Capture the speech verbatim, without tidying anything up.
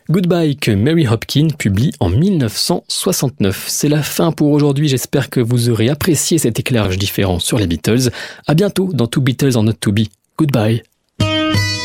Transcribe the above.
Goodbye que Mary Hopkin publie en dix-neuf cent soixante-neuf. C'est la fin pour aujourd'hui, j'espère que vous aurez apprécié cet éclairage différent sur les Beatles. À bientôt dans To Beatles or Not To Be. Goodbye.